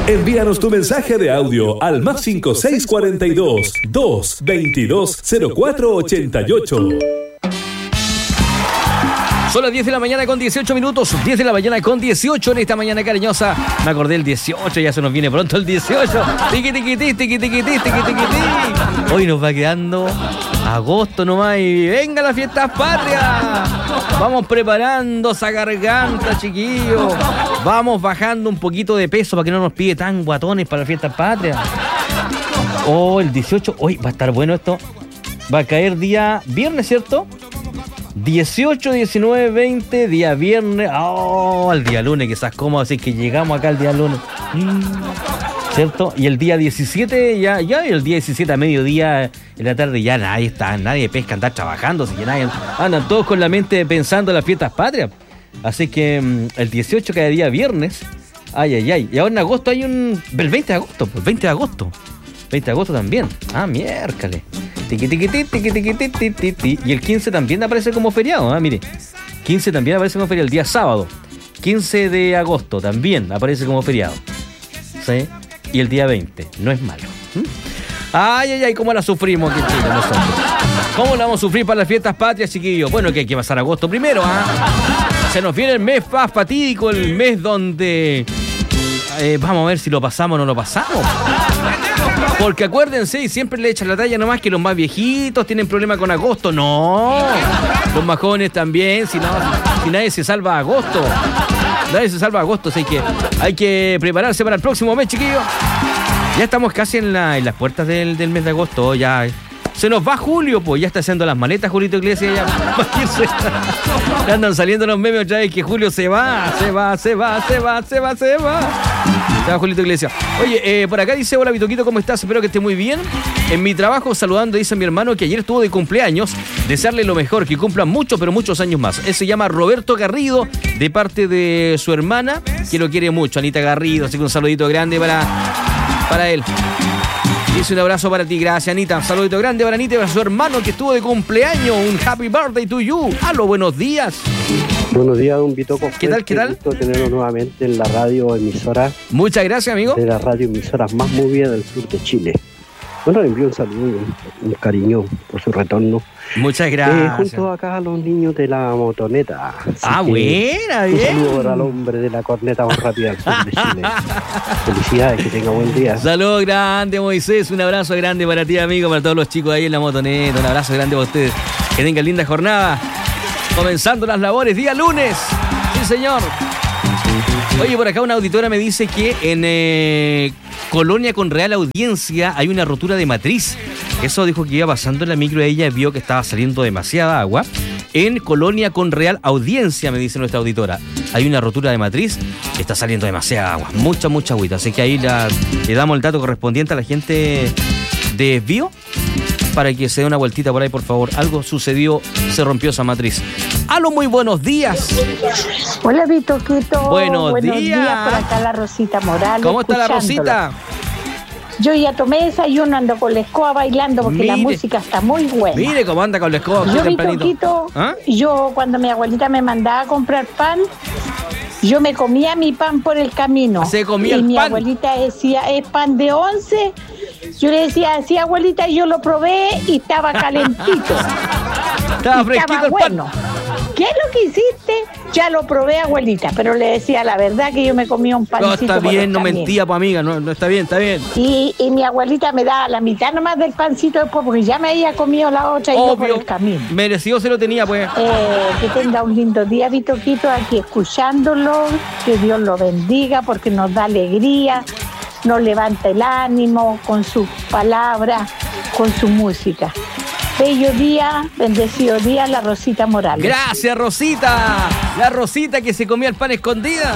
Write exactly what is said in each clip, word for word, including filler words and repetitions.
Envíanos tu mensaje de audio al más cinco seis cuatro dos, dos veintidós cero cuatro ochenta y ocho. Son las diez de la mañana con dieciocho minutos, diez de la mañana con dieciocho en esta mañana cariñosa. Me acordé el dieciocho, ya se nos viene pronto el dieciocho. Tiqui, tiqui, tiqui, tiqui, tiqui, tiqui, tiqui, tiqui. Hoy nos va quedando agosto nomás y venga las fiestas patrias. Vamos preparando esa garganta, chiquillos. Vamos bajando un poquito de peso para que no nos pide tan guatones para las fiestas patrias. Oh, el dieciocho, hoy va a estar bueno esto. Va a caer día viernes, ¿cierto? dieciocho, diecinueve, veinte, día viernes. Oh, el día lunes, que estás cómodo, así que llegamos acá el día lunes. ¿Cierto? Y el día diecisiete, ya, ya el día diecisiete a mediodía, en la tarde, ya nadie está, nadie pesca, andar trabajando, así que nadie, andan todos con la mente pensando en las fiestas patrias. Así que el dieciocho cada día viernes. Ay, ay, ay. Y ahora en agosto hay un. El veinte de agosto, pues veinte de agosto. veinte de agosto también. Ah, miércoles. Tiqui, tiqui, tiqui, tiqui, tiqui, tiqui, tiqui, tiqui. Y el quince también aparece como feriado, ¿eh? Mire. quince también aparece como feriado, el día sábado. quince de agosto también aparece como feriado. ¿Sí? Y el día veinte, no es malo. ¿Mm? Ay, ay, ay, cómo la sufrimos aquí en Chile nosotros. ¿Cómo la vamos a sufrir para las fiestas patrias, chiquillos? Bueno, que hay que pasar agosto primero, ¿ah? ¿eh? Se nos viene el mes más fatídico, el mes donde... Eh, vamos a ver si lo pasamos o no lo pasamos. Porque acuérdense, y siempre le echan la talla nomás que los más viejitos tienen problemas con agosto. No, los más jóvenes también, si, no, si nadie se salva a agosto. Nadie se salva a agosto, así que hay que prepararse para el próximo mes, chiquillos. Ya estamos casi en, la, en las puertas del, del mes de agosto, ya... Se nos va Julio, pues ya está haciendo las maletas Julito Iglesias. Ya, ya andan saliendo los memes otra vez que Julio se va, se va, se va, se va, se va, se va. Se va Julito Iglesias. Oye, eh, por acá dice, hola Vitoquito, ¿cómo estás? Espero que esté muy bien. En mi trabajo saludando, dice mi hermano que ayer estuvo de cumpleaños. Desearle lo mejor, que cumplan muchos, pero muchos años más. Él se llama Roberto Garrido, de parte de su hermana, que lo quiere mucho, Anita Garrido. Así que un saludito grande para, para él. Dice un abrazo para ti, gracias Anita. Un saludito grande para Anita y para su hermano que estuvo de cumpleaños. Un happy birthday to you. Aló, buenos días. Buenos días, don Vitoco. ¿Qué tal, qué tal? Gusto tenerlo nuevamente en la radio emisora. Muchas gracias, amigo. De la radio emisora más movida del sur de Chile. Bueno, le envío un saludo y un, un cariño por su retorno. Muchas gracias. Eh, junto acá a los niños de la motoneta. Así ah, buena, bien. Un saludo para el hombre de la corneta más rápida del sur de Chile. Felicidades, que tenga buen día. Saludos grande, Moisés. Un abrazo grande para ti, amigo, para todos los chicos ahí en la motoneta. Un abrazo grande para ustedes. Que tengan linda jornada. Comenzando las labores, día lunes. Sí, señor. Oye, por acá una auditora me dice que en eh, Colonia con Real Audiencia hay una rotura de matriz. Eso dijo que iba pasando en la micro y ella vio que estaba saliendo demasiada agua. En Colonia con Real Audiencia, me dice nuestra auditora, hay una rotura de matriz, está saliendo demasiada agua, mucha, mucha agüita. Así que ahí la, le damos el dato correspondiente a la gente de Desvío para que se dé una vueltita por ahí, por favor. Algo sucedió, se rompió esa matriz. ¡Aló, muy buenos días! Hola, Vitoquito. Buenos, buenos días. días. Por acá la Rosita Morales. ¿Cómo está la Rosita? Yo ya tomé desayuno, ando con la escoba bailando porque mire, la música está muy buena. Mire cómo anda con la escoba. Yo, Vitoquito, ¿ah? Yo cuando mi abuelita me mandaba a comprar pan, yo me comía mi pan por el camino. Se comía y el mi pan. abuelita decía, es pan de once. Yo le decía, sí, abuelita, yo lo probé y estaba calentito. Estaba fresquito estaba el bueno. pan. ¿Qué es lo que hiciste? Ya lo probé, abuelita, pero le decía la verdad que yo me comía un pancito. No, está bien, no mentía, pues amiga, no, no está bien, está bien. Y, y mi abuelita me daba la mitad nomás del pancito después, porque ya me había comido la otra y yo por el camino. Merecido se lo tenía, pues. Eh, que tenga un lindo día, Vitoquito, aquí escuchándolo, que Dios lo bendiga, porque nos da alegría, nos levanta el ánimo con sus palabras, con su música. Bello día, bendecido día, la Rosita Morales. Gracias, Rosita. La Rosita que se comía el pan escondida.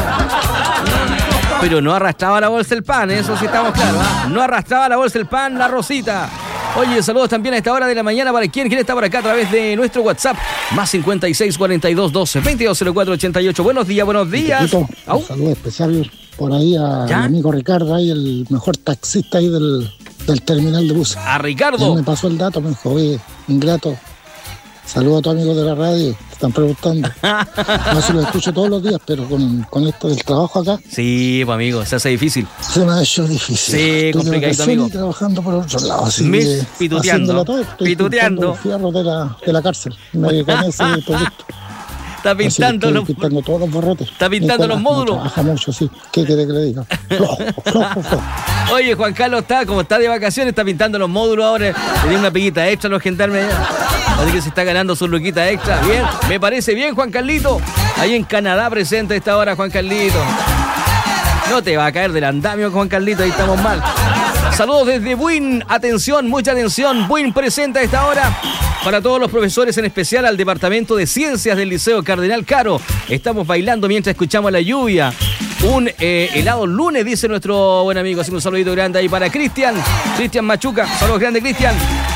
Pero no arrastraba la bolsa el pan, eso sí estamos claros, ¿eh? No arrastraba la bolsa el pan, la Rosita. Oye, saludos también a esta hora de la mañana para quien quiere estar por acá a través de nuestro WhatsApp. Más cincuenta y seis, cuarenta y dos, doce, veintidós, cero cuatro, ochenta y ocho. Buenos días, buenos días. Un saludo especial por ahí a ¿Ya? mi amigo Ricardo, ahí el mejor taxista ahí del, del terminal de buses. A Ricardo. Él me pasó el dato, me dijo, oye, ingrato, Saludos a todos amigos de la radio, te están preguntando. No sé si lo escucho todos los días, pero con, con esto del trabajo acá. Sí, pues amigo, se hace difícil. Se me ha hecho difícil. Sí, estoy complicadito, de amigo. Y trabajando por otro lado, así Mis que pituteando, todo, estoy pituteando. Los fierros de la, de la cárcel, me con ese proyecto. Está pintando estoy los pintando todos los borrotes. Está pintando los módulos. No trabaja mucho, sí. ¿Qué quiere que le diga? Flojo, flojo, flojo. Oye, Juan Carlos está, como está de vacaciones, está pintando los módulos ahora. Le dio una peguita extra a los gendarmes allá. Así que se está ganando su luquita extra. Bien, me parece bien, Juan Carlito. Ahí en Canadá presente a esta hora, Juan Carlito. No te va a caer del andamio, Juan Carlito, ahí estamos mal. Saludos desde Buin. Atención, mucha atención. Buin presenta a esta hora para todos los profesores, en especial al Departamento de Ciencias del Liceo Cardenal Caro. Estamos bailando mientras escuchamos la lluvia. Un eh, helado lunes, dice nuestro buen amigo. Así que un saludito grande ahí para Cristian. Cristian Machuca. Saludos grandes, Cristian.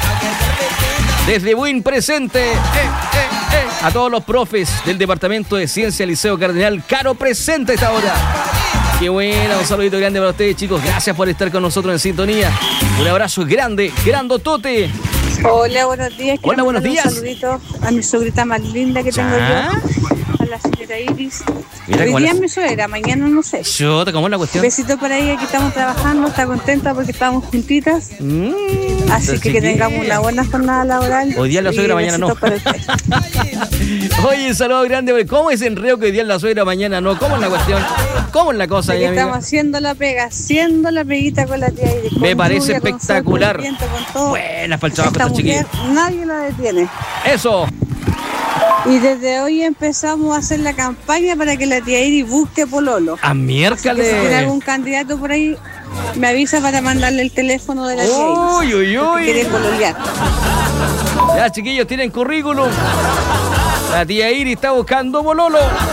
Desde Buin presente. Eh, eh, eh. A todos los profes del Departamento de Ciencias del Liceo Cardenal Caro presente a esta hora. Qué buena, un saludito grande para ustedes, chicos. Gracias por estar con nosotros en sintonía. Un abrazo grande, grandotote. Hola, buenos días. Quiero Hola, buenos días. Un saludito a mi sobrita más linda que tengo ¿Ah? yo, a la señora Iris. Mira Hoy cómo día la- es mi suegra, mañana no sé. Yo, ¿cómo es la cuestión? Besito por ahí, aquí estamos trabajando, está contenta porque estamos juntitas. Mm, Así pero que si que quiere. tengamos una buena jornada laboral. Hoy día la Y suegra, mañana no. besitos para usted. Oye, saludo grande. ¿Cómo es enreo que hoy día es la suegra, mañana no? ¿Cómo es la cuestión? ¿Cómo es la cosa, Aquí ahí, amiga? estamos haciendo la pega, haciendo la peguita con la tía Iris. Me con parece lluvia, con sol, espectacular. con viento, con todo. Buenas para el trabajo Esta estos mujer, chiquillos. nadie la detiene. Eso. Y desde hoy empezamos a hacer la campaña para que la tía Iris busque pololo. A Que si tiene miércoles. algún candidato por ahí, me avisa para mandarle el teléfono de la tía Uy, Iris. uy, Porque quiere uy. pololear. Ya, chiquillos, tienen currículum. La tía Iris está buscando bololo.